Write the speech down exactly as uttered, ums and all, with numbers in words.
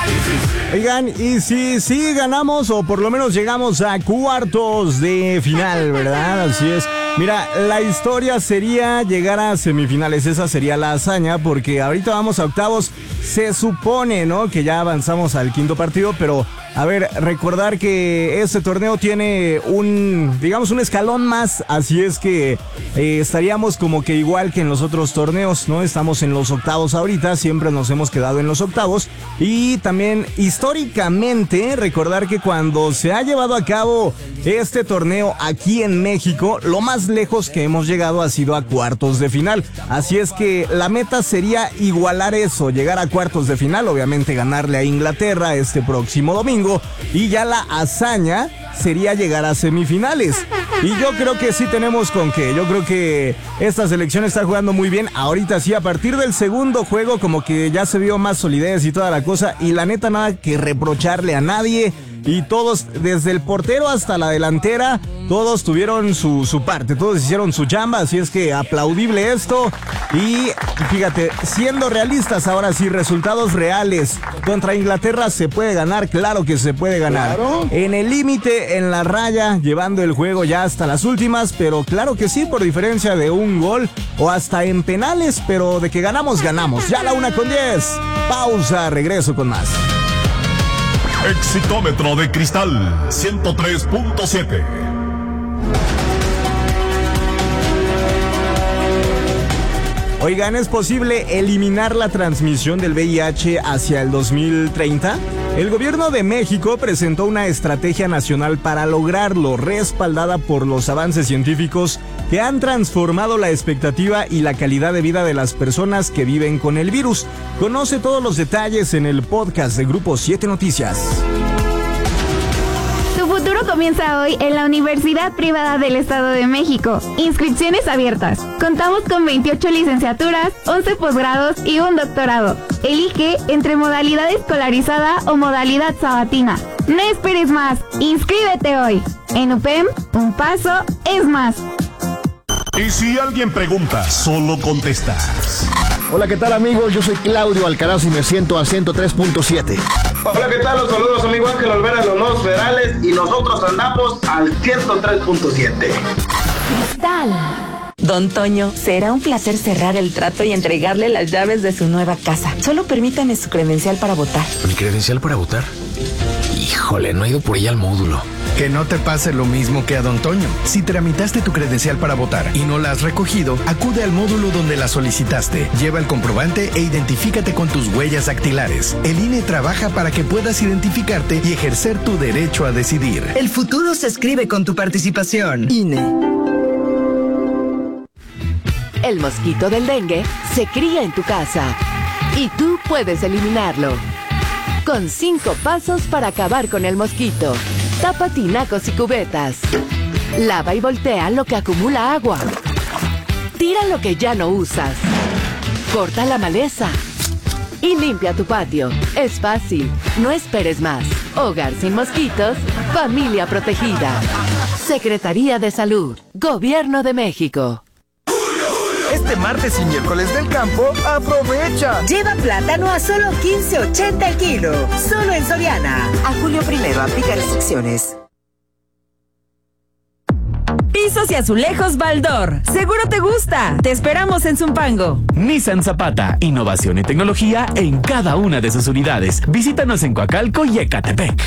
Oigan, y si sí ganamos o por lo menos llegamos a cuartos de final, ¿verdad? Así es. Mira, la historia sería llegar a semifinales, esa sería la hazaña, porque ahorita vamos a octavos, se supone, ¿no? Que ya avanzamos al quinto partido, pero a ver, recordar que este torneo tiene un, digamos, un escalón más, así es que eh, estaríamos como que igual que en los otros torneos, ¿no? Estamos en los octavos ahorita, siempre nos hemos quedado en los octavos, y también históricamente recordar que cuando se ha llevado a cabo este torneo aquí en México, lo más lejos que hemos llegado ha sido a cuartos de final, así es que la meta sería igualar eso, llegar a cuartos de final, obviamente ganarle a Inglaterra este próximo domingo, y ya la hazaña sería llegar a semifinales. Y yo creo que sí tenemos con qué. Yo creo que esta selección está jugando muy bien. Ahorita sí, a partir del segundo juego como que ya se vio más solidez y toda la cosa. Y la neta, nada que reprocharle a nadie. Y todos, desde el portero hasta la delantera, todos tuvieron su, su parte, todos hicieron su chamba, así es que aplaudible esto. Y fíjate, siendo realistas ahora sí, resultados reales. Contra Inglaterra se puede ganar, claro que se puede ganar. ¿Claro? En el límite, en la raya, llevando el juego ya hasta las últimas, pero claro que sí, por diferencia de un gol o hasta en penales, pero de que ganamos, ganamos. Ya la una con diez. Pausa, regreso con más. Exitómetro de cristal ciento tres punto siete. Oigan, ¿es posible eliminar la transmisión del V I H hacia el dos mil treinta? El gobierno de México presentó una estrategia nacional para lograrlo, respaldada por los avances científicos que han transformado la expectativa y la calidad de vida de las personas que viven con el virus. Conoce todos los detalles en el podcast de Grupo siete Noticias. Tu futuro comienza hoy en la Universidad Privada del Estado de México. Inscripciones abiertas. Contamos con veintiocho licenciaturas, once posgrados y un doctorado. Elige entre modalidad escolarizada o modalidad sabatina. No esperes más. Inscríbete hoy. En U P E M, un paso es más. Y si alguien pregunta, solo contestas. Hola, ¿qué tal, amigos? Yo soy Claudio Alcaraz y me siento a ciento tres punto siete. Hola, ¿qué tal? Los saludos, amigo Ángel Olvera de los Nuevos Federales y nosotros andamos al ciento tres punto siete. Cristal. Don Toño, será un placer cerrar el trato y entregarle las llaves de su nueva casa. Solo permítame su credencial para votar. ¿Mi credencial para votar? Híjole, no he ido por ella al módulo. Que no te pase lo mismo que a Don Toño. Si tramitaste tu credencial para votar y no la has recogido, acude al módulo donde la solicitaste. Lleva el comprobante e identifícate con tus huellas dactilares. El I N E trabaja para que puedas identificarte y ejercer tu derecho a decidir. El futuro se escribe con tu participación. I N E. El mosquito del dengue se cría en tu casa y tú puedes eliminarlo. Con cinco pasos para acabar con el mosquito. Tapa tinacos y cubetas. Lava y voltea lo que acumula agua. Tira lo que ya no usas. Corta la maleza. Y limpia tu patio. Es fácil. No esperes más. Hogar sin mosquitos. Familia protegida. Secretaría de Salud. Gobierno de México. Este martes y miércoles del campo, aprovecha. Lleva plátano a solo quince ochenta el kilo. Solo en Soriana. A julio primero, aplica restricciones. Pisos y azulejos Baldor. Seguro te gusta. Te esperamos en Zumpango. Nissan Zapata. Innovación y tecnología en cada una de sus unidades. Visítanos en Coacalco y Ecatepec.